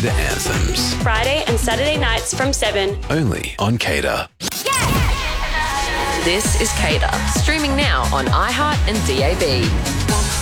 Cater Anthems. Friday and Saturday nights from 7. Only on Cater. This is Cater, streaming now on iHeart and DAB.